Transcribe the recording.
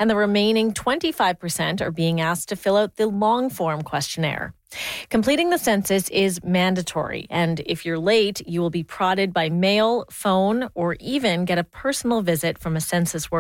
and the remaining 25% are being asked to fill out the long-form questionnaire. Completing the census is mandatory, and if you're late, you will be prodded by mail, phone, or even get a personal visit from a census worker.